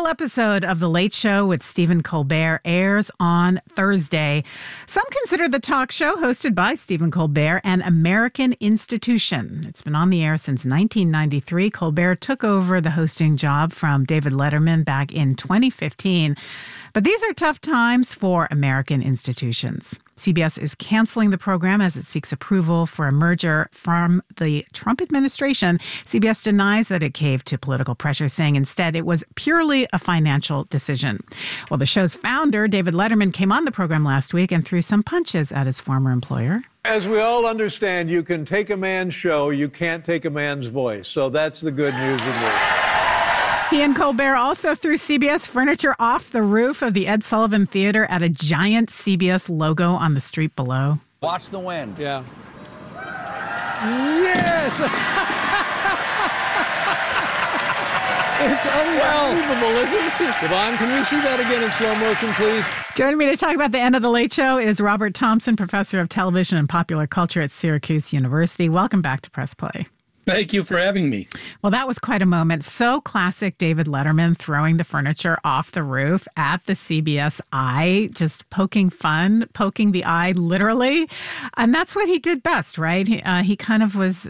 final episode of The Late Show with Stephen Colbert airs on Thursday. Some consider the talk show hosted by Stephen Colbert an American institution. It's been on the air since 1993. Colbert took over the hosting job from David Letterman back in 2015. But these are tough times for American institutions. CBS is canceling the program as it seeks approval for a merger from the Trump administration. CBS denies that it caved to political pressure, saying instead it was purely a financial decision. Well, the show's founder, David Letterman, came on the program last week and threw some punches at his former employer. As we all understand, you can take a man's show, you can't take a man's voice. So that's the good news in this. He and Colbert also threw CBS furniture off the roof of the Ed Sullivan Theater at a giant CBS logo on the street below. Watch the wind. Yeah. Yes! It's unbelievable, isn't it? Yvonne, can we see that again in slow motion, please? Joining me to talk about the end of The Late Show is Robert Thompson, professor of television and popular culture at Syracuse University. Welcome back to Press Play. Thank you for having me. Well, that was quite a moment. So classic David Letterman throwing the furniture off the roof at the CBS eye, just poking fun, poking the eye literally. And that's what he did best, right? He kind of was,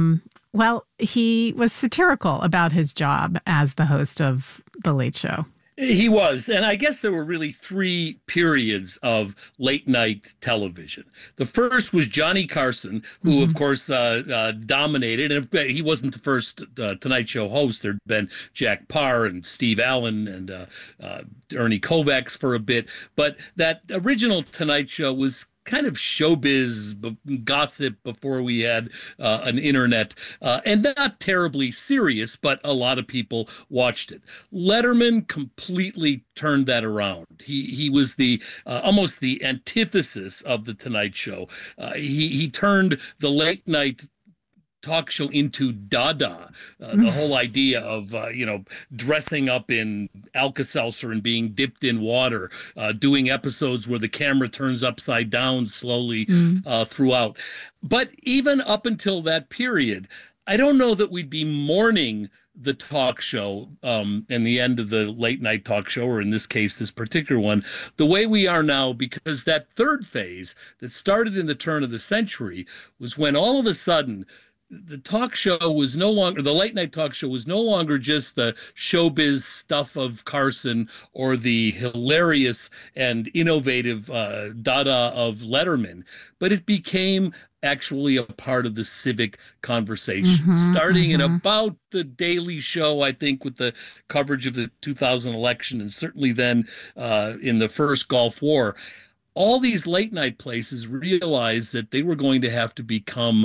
he was satirical about his job as the host of The Late Show. He was. And I guess there were really three periods of late night television. The first was Johnny Carson, who, of course, dominated. And he wasn't the first Tonight Show host. There'd been Jack Parr and Steve Allen and Ernie Kovacs for a bit. But that original Tonight Show was kind of showbiz gossip before we had an internet, and not terribly serious, but a lot of people watched it. Letterman completely turned that around. He was the almost the antithesis of the Tonight Show. He turned the late night talk show into Dada, the whole idea of, dressing up in Alka-Seltzer and being dipped in water, doing episodes where the camera turns upside down slowly throughout. But even up until that period, I don't know that we'd be mourning the talk show and the end of the late night talk show, or in this case, this particular one, the way we are now, because that third phase that started in the turn of the century was when all of a sudden the talk show was no longer, the late night talk show was no longer just the showbiz stuff of Carson or the hilarious and innovative Dada of Letterman, but it became actually a part of the civic conversation, starting in about the Daily Show, I think, with the coverage of the 2000 election, and certainly then in the first Gulf War. All these late night places realized that they were going to have to become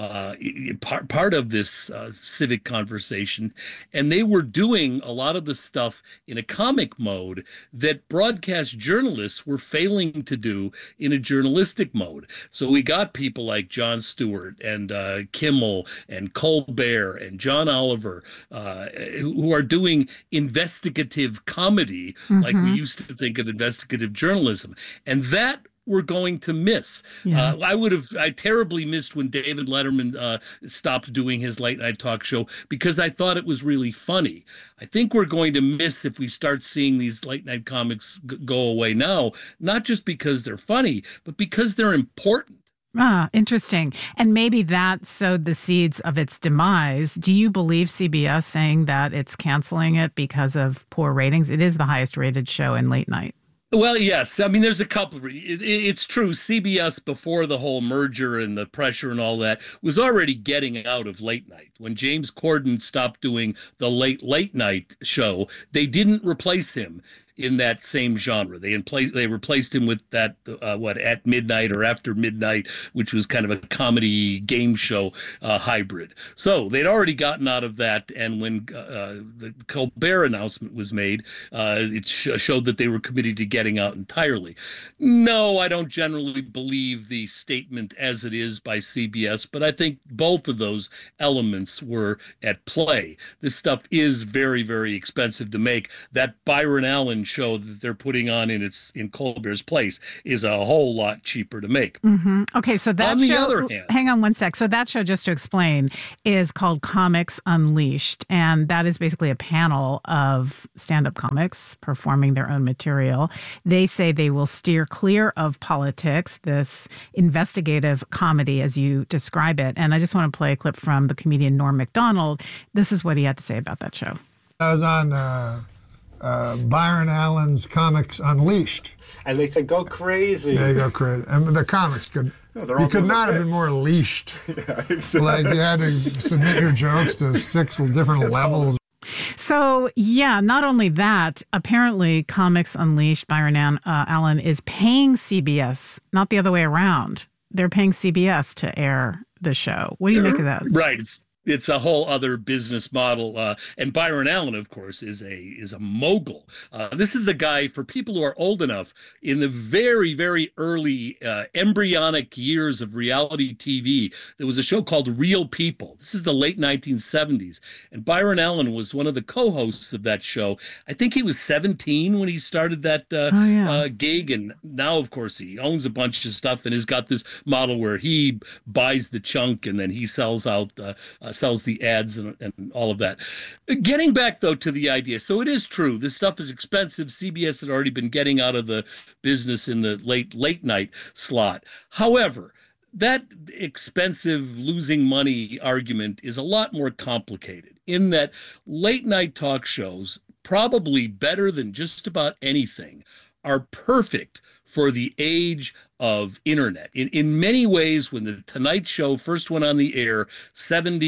part of this civic conversation. And they were doing a lot of the stuff in a comic mode that broadcast journalists were failing to do in a journalistic mode. So we got people like Jon Stewart and Kimmel and Colbert and John Oliver who are doing investigative comedy like we used to think of investigative journalism. And that we're going to miss. Yeah. I terribly missed when David Letterman stopped doing his late night talk show because I thought it was really funny. I think we're going to miss if we start seeing these late night comics go away now, not just because they're funny, but because they're important. Ah, interesting. And maybe that sowed the seeds of its demise. Do you believe CBS saying that it's canceling it because of poor ratings? It is the highest rated show in late night. Well, yes. I mean, there's a couple of it's true. CBS, before the whole merger and the pressure and all that, was already getting out of late night. When James Corden stopped doing the late night show, they didn't replace him in that same genre. They replaced him with that at midnight or after midnight, which was kind of a comedy game show hybrid. So they'd already gotten out of that, and when the Colbert announcement was made, it showed that they were committed to getting out entirely. No, I don't generally believe the statement as it is by CBS, but I think both of those elements were at play. This stuff is very, very expensive to make. That Byron Allen show that they're putting on in Colbert's place is a whole lot cheaper to make. Mm-hmm. Okay, so that on show, the other hand, hang on one sec. So that show, just to explain, is called Comics Unleashed, and that is basically a panel of stand-up comics performing their own material. They say they will steer clear of politics, this investigative comedy, as you describe it. And I just want to play a clip from the comedian Norm Macdonald. This is what he had to say about that show. I was on Byron Allen's Comics Unleashed. And they said, go crazy. They go crazy. And the comics could, you could not have been more leashed. Yeah, exactly. Like you had to submit your jokes to 6 different levels. So, yeah, not only that, apparently Comics Unleashed, Byron Allen is paying CBS, not the other way around. They're paying CBS to air the show. What do you make of that? Right. It's a whole other business model. And Byron Allen, of course, is a mogul. This is the guy, for people who are old enough, in the very, very early embryonic years of reality TV, there was a show called Real People. This is the late 1970s. And Byron Allen was one of the co-hosts of that show. I think he was 17 when he started that gig. And now, of course, he owns a bunch of stuff and has got this model where he buys the chunk and then he sells out sells the ads and all of that. Getting back, though, to the idea. So it is true. This stuff is expensive. CBS had already been getting out of the business in the late night slot. However, that expensive losing money argument is a lot more complicated in that late night talk shows, probably better than just about anything, are perfect for the age of internet. In many ways, when the Tonight Show first went on the air 2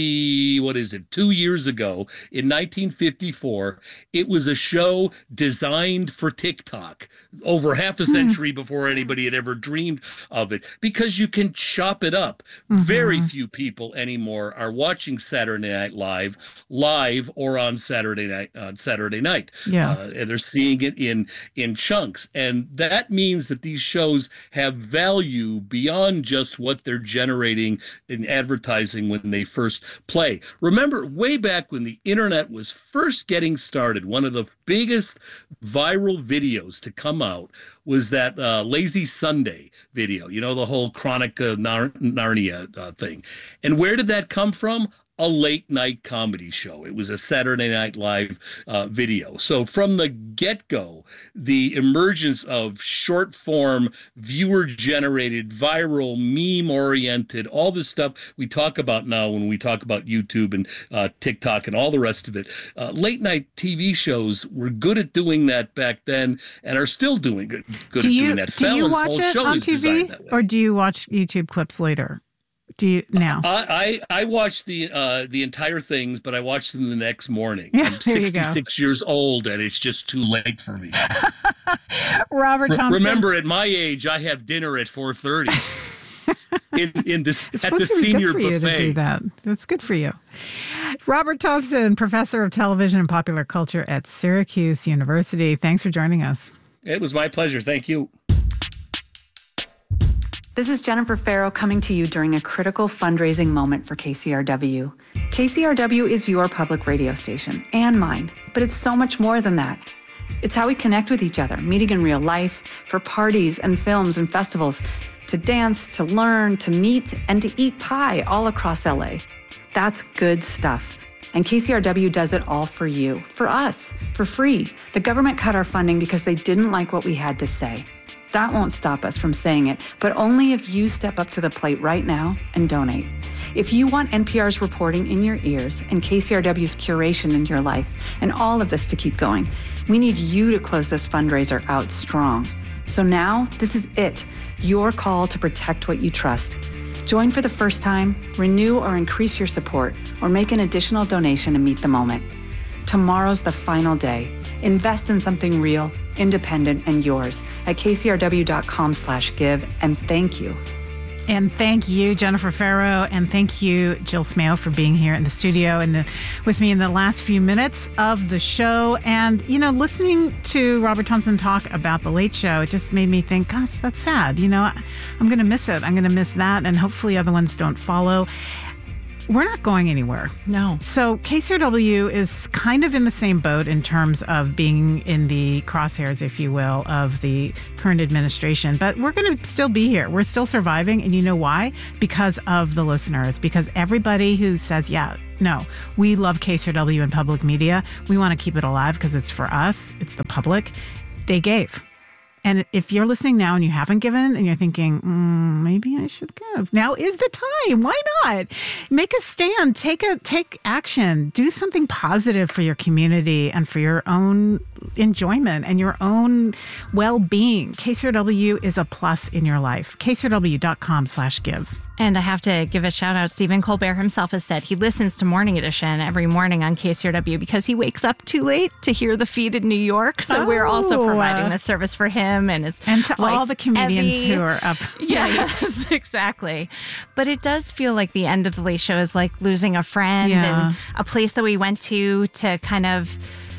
years ago, in 1954, it was a show designed for TikTok over half a century before anybody had ever dreamed of it, because you can chop it up. Very few people anymore are watching Saturday Night Live or on Saturday night. Yeah. And they're seeing it in chunks. And that means that these shows have value beyond just what they're generating in advertising when they first play. Remember, way back when the internet was first getting started, one of the biggest viral videos to come out was that Lazy Sunday video, the whole Chronica Narnia thing. And where did that come from? A late night comedy show. It was a Saturday Night Live video. So from the get-go, the emergence of short form, viewer generated, viral, meme oriented, all the stuff we talk about now when we talk about YouTube and TikTok and all the rest of it. Late night TV shows were good at doing that back then and are still doing good at doing that. Do you Fallon's watch whole it show on is designed TV, that way. or do you watch YouTube clips later? Do you now? I watched the entire things, but I watched them the next morning. Yeah, I'm 66 years old, and it's just too late for me. Robert Thompson. Remember, at my age, I have dinner at 4:30 it's at the supposed to be senior good for you buffet. to do that. That's good for you. Robert Thompson, professor of television and popular culture at Syracuse University. Thanks for joining us. It was my pleasure. Thank you. This is Jennifer Farrow coming to you during a critical fundraising moment for KCRW. KCRW is your public radio station and mine, but it's so much more than that. It's how we connect with each other, meeting in real life, for parties and films and festivals, to dance, to learn, to meet, and to eat pie all across LA. That's good stuff. And KCRW does it all for you, for us, for free. The government cut our funding because they didn't like what we had to say. That won't stop us from saying it, but only if you step up to the plate right now and donate. If you want NPR's reporting in your ears and KCRW's curation in your life and all of this to keep going, we need you to close this fundraiser out strong. So now, this is it, your call to protect what you trust. Join for the first time, renew or increase your support, or make an additional donation to meet the moment. Tomorrow's the final day. Invest in something real, independent, and yours at kcrw.com/give. And thank you. And thank you, Jennifer Farrow, and thank you, Jill Smail, for being here in the studio and with me in the last few minutes of the show. And, listening to Robert Thompson talk about The Late Show, it just made me think, gosh, that's sad. I'm going to miss it. I'm going to miss that, and hopefully other ones don't follow. we're not going anywhere. No. So KCRW is kind of in the same boat in terms of being in the crosshairs, if you will, of the current administration. But we're going to still be here. We're still surviving. And you know why? Because of the listeners. Because everybody who says, yeah, no, we love KCRW and public media. We want to keep it alive because it's for us. It's the public. They gave. And if you're listening now and you haven't given and you're thinking, maybe I should give, now is the time. Why not? Make a stand. Take action. Do something positive for your community and for your own enjoyment and your own well-being. KCRW is a plus in your life. KCRW.com/give. And I have to give a shout out. Stephen Colbert himself has said he listens to Morning Edition every morning on KCRW because he wakes up too late to hear the feed in New York. So we're also providing this service for him and his and to wife, all the comedians Evie. who are up. Yes, exactly. But it does feel like the end of the Late Show is like losing a friend and a place that we went to kind of,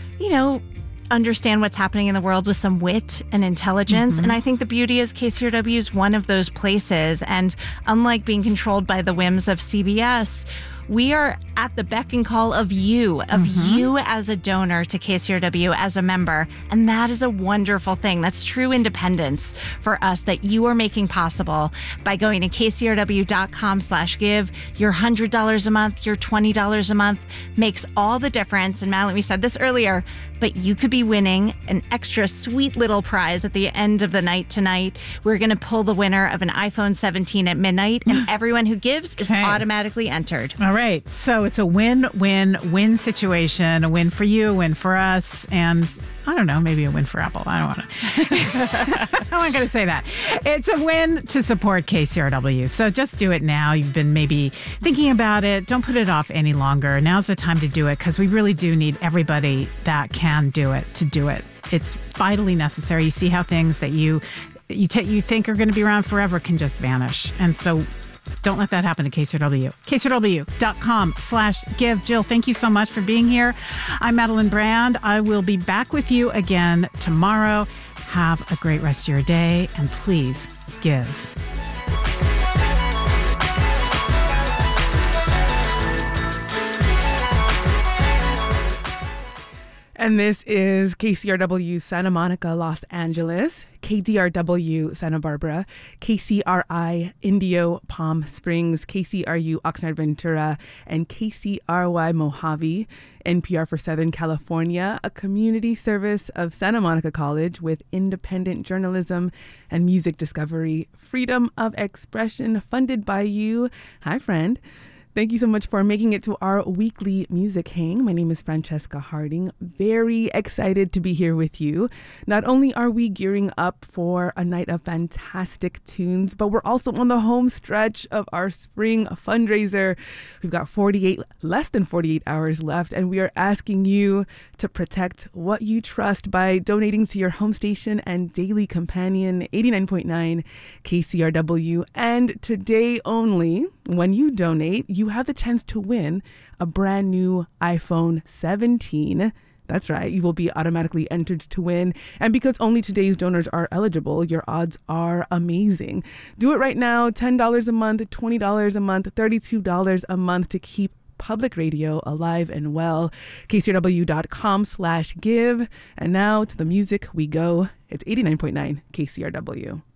understand what's happening in the world with some wit and intelligence. And I think the beauty is KCRW is one of those places. And unlike being controlled by the whims of CBS, we are at the beck and call of you as a donor to KCRW, as a member. And that is a wonderful thing. That's true independence for us that you are making possible by going to KCRW.com/give. Your $100 a month, your $20 a month makes all the difference. And Madeline, we said this earlier, but you could be winning an extra sweet little prize at the end of the night tonight. We're going to pull the winner of an iPhone 17 at midnight, and everyone who gives is automatically entered. All right. So it's a win-win-win situation, a win for you, a win for us, and I don't know, maybe a win for Apple. I don't want to. I'm not going to say that. It's a win to support KCRW. So just do it now. You've been maybe thinking about it. Don't put it off any longer. Now's the time to do it because we really do need everybody that can do it to do it. It's vitally necessary. You see how things that you think are going to be around forever can just vanish. And so don't let that happen to KCRW. KCRW.com/give. Jill, thank you so much for being here. I'm Madeline Brand. I will be back with you again tomorrow. Have a great rest of your day, and please give. And this is KCRW Santa Monica, Los Angeles, KDRW Santa Barbara, KCRI Indio Palm Springs, KCRU Oxnard Ventura, and KCRY Mojave, NPR for Southern California, a community service of Santa Monica College with independent journalism and music discovery, freedom of expression, funded by you. Hi, friend. Thank you so much for making it to our weekly music hang. My name is Francesca Harding. Very excited to be here with you. Not only are we gearing up for a night of fantastic tunes, but we're also on the home stretch of our spring fundraiser. We've got less than 48 hours left, and we are asking you to protect what you trust by donating to your home station and daily companion, 89.9 KCRW. And today only, when you donate, you have the chance to win a brand new iPhone 17. That's right. You will be automatically entered to win. And because only today's donors are eligible, your odds are amazing. Do it right now. $10 a month, $20 a month, $32 a month to keep public radio alive and well. KCRW.com/give. And now to the music we go. It's 89.9 KCRW.